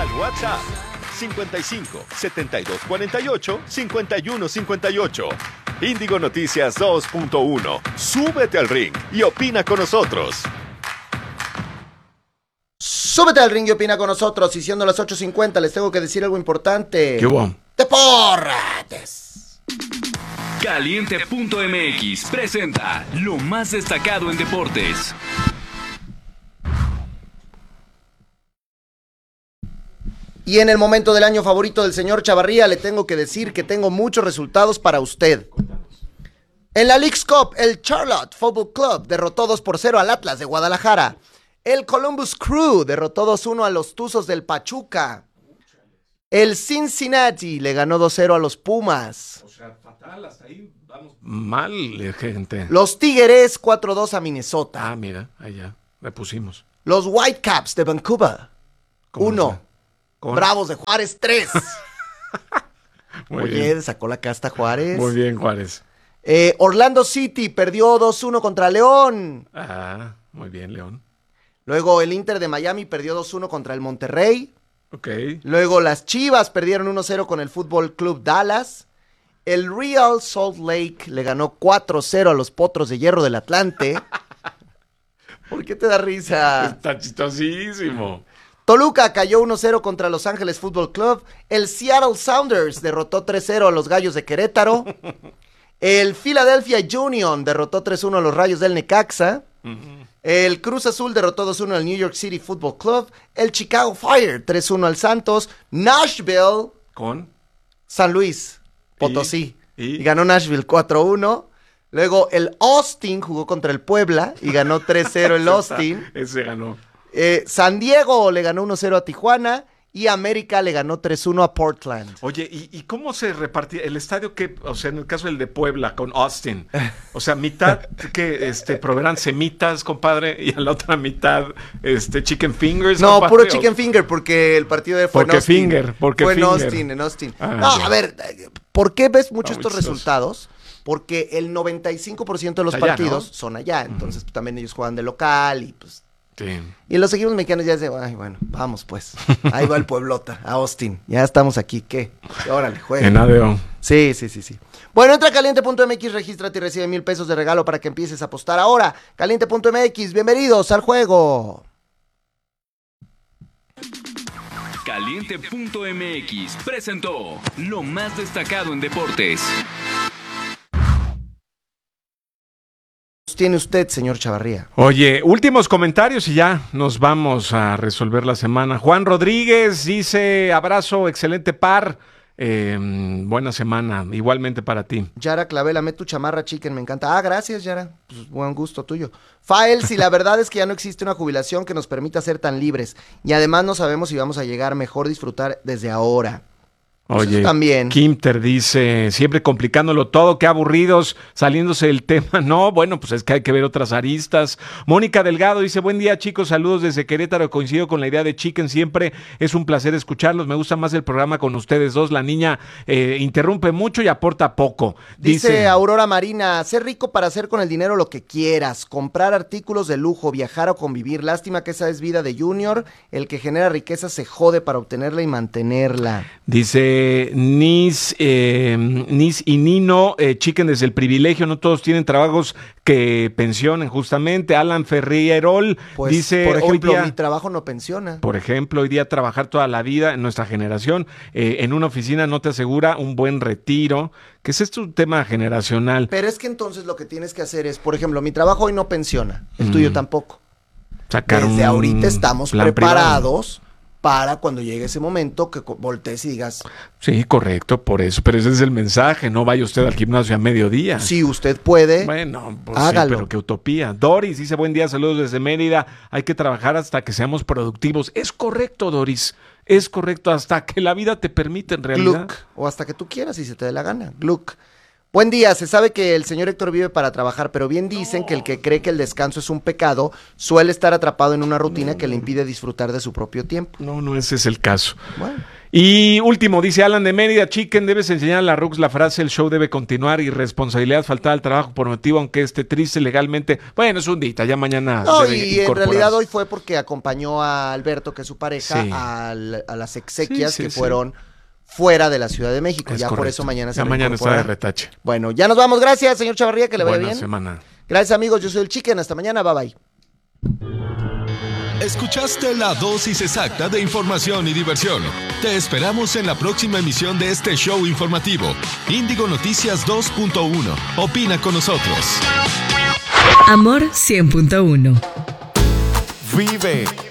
WhatsApp 55 72 48 51 58. Índigo Noticias 2.1. Súbete al ring y opina con nosotros. Súbete al ring y opina con nosotros. Y siendo las 8:50 les tengo que decir algo importante. ¿Qué hubo? ¡Deportes! Caliente.mx presenta lo más destacado en deportes. Y en el momento del año favorito del señor Chavarría le tengo que decir que tengo muchos resultados para usted. En la Leagues Cup, el Charlotte Football Club derrotó 2-0 al Atlas de Guadalajara. El Columbus Crew derrotó 2-1 a los Tuzos del Pachuca. El Cincinnati le ganó 2-0 a los Pumas. O sea, fatal, hasta ahí vamos mal, gente. Los Tigres 4-2 a Minnesota. Ah, mira, allá, le pusimos. Los Whitecaps de Vancouver 1. Bravos de Juárez 3. Muy Oye, bien. sacó la casta Juárez. Muy bien, Juárez. Orlando City perdió 2-1 contra León. Ah, muy bien, León. Luego el Inter de Miami perdió 2-1 contra el Monterrey. Ok. Luego las Chivas perdieron 1-0 con el Fútbol Club Dallas. El Real Salt Lake le ganó 4-0 a los Potros de Hierro del Atlante. ¿Por qué te da risa? Está chistosísimo. Toluca cayó 1-0 contra Los Ángeles Fútbol Club. El Seattle Sounders derrotó 3-0 a los Gallos de Querétaro. El Philadelphia Union derrotó 3-1 a los Rayos del Necaxa. El Cruz Azul derrotó 2-1 al New York City Football Club. El Chicago Fire 3-1 al Santos. Nashville ¿Con? San Luis Potosí. ¿Y? Y ganó Nashville 4-1. Luego el Austin jugó contra el Puebla y ganó 3-0 el Austin. Ese ganó. San Diego le ganó 1-0 a Tijuana y América le ganó 3-1 a Portland. Oye, ¿y cómo se repartía el estadio que, o sea, en el caso del de Puebla con Austin, o sea, mitad que proveerán semitas, compadre, y a la otra mitad chicken fingers? No, compadre, puro chicken finger porque el partido fue en Austin. Porque en Austin. Ah, no, ya. a ver, ¿por qué ves mucho estos chistoso. resultados? Porque el 95% de los Allá, partidos ¿no? son allá, entonces también ellos juegan de local y pues... Sí. Y los equipos mexicanos ya dicen, ay, bueno, vamos pues. Ahí va el Pueblota, a Austin. Ya estamos aquí, ¿qué? Órale, juega. En ADO. Sí. Bueno, entra a caliente.mx, regístrate y recibe 1,000 pesos de regalo para que empieces a apostar ahora. Caliente.mx, bienvenidos al juego. Caliente.mx presentó lo más destacado en deportes. Tiene usted, señor Chavarría. Oye, últimos comentarios y ya nos vamos a resolver la semana. Juan Rodríguez dice, abrazo, excelente par. Buena semana, igualmente para ti. Yara Clavela, tu chamarra chicken, me encanta. Ah, gracias, Yara. Pues, buen gusto tuyo. Fael, si la verdad es que ya no existe una jubilación que nos permita ser tan libres. Y además no sabemos si vamos a llegar mejor disfrutar desde ahora. Oye, eso también. Kimter dice, siempre complicándolo todo, qué aburridos, saliéndose del tema. No, bueno, pues es que hay que ver otras aristas. Mónica Delgado dice, buen día chicos, saludos desde Querétaro, coincido con la idea de Chicken, siempre es un placer escucharlos, me gusta más el programa con ustedes dos, la niña interrumpe mucho y aporta poco. Dice Aurora Marina, ser rico para hacer con el dinero lo que quieras, comprar artículos de lujo, viajar o convivir, lástima que esa es vida de Junior, el que genera riqueza se jode para obtenerla y mantenerla. Dice Nis y Nino, Chicken desde el privilegio, no todos tienen trabajos que pensionen justamente. Alan Ferrierol pues, dice, por ejemplo, hoy día, mi trabajo no pensiona. Por ejemplo, hoy día trabajar toda la vida en nuestra generación en una oficina no te asegura un buen retiro, que ese es un tema generacional. Pero es que entonces lo que tienes que hacer es, por ejemplo, mi trabajo hoy no pensiona, el tuyo tampoco. Sacar Desde ahorita estamos plan preparados privado para cuando llegue ese momento que voltees y digas, sí, correcto, por eso, pero ese es el mensaje, no vaya usted al gimnasio a mediodía. si usted puede, Bueno, pues hágalo. sí, pero qué utopía. Doris dice, buen día, saludos desde Mérida, hay que trabajar hasta que seamos productivos. Es correcto, Doris, es correcto, hasta que la vida te permite en realidad. Gluck, o hasta que tú quieras y se te dé la gana, Gluck. Buen día, se sabe que el señor Héctor vive para trabajar, pero bien dicen que el que cree que el descanso es un pecado suele estar atrapado en una rutina que le impide disfrutar de su propio tiempo. No, ese es el caso. Bueno. Y último, dice Alan de Mérida, Chicken, debes enseñar a la Rux la frase, el show debe continuar, irresponsabilidad, faltar al trabajo por motivo, aunque esté triste legalmente. Bueno, es un dita, ya mañana No, debe y en incorporarse. realidad hoy fue porque acompañó a Alberto, que es su pareja, Sí. a las exequias Sí, que sí. fueron fuera de la Ciudad de México. Es Ya por correcto. eso mañana se Ya va a mañana está de incorporar. retache. Bueno, ya nos vamos. Gracias, señor Chavarría, que le vaya Buena bien. semana. Gracias, amigos. Yo soy el Chicken. Hasta mañana. Bye, bye. Escuchaste la dosis exacta de información y diversión. Te esperamos en la próxima emisión de este show informativo. Índigo Noticias 2.1. Opina con nosotros. Amor 100.1. Vive